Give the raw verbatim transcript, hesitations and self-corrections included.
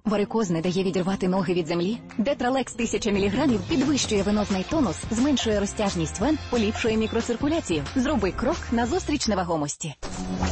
Варикоз не дає відірвати ноги від землі? Детралекс тисяча міліграмів підвищує венозний тонус, зменшує розтяжність вен, поліпшує мікроциркуляцію. Зроби крок назустріч невагомості.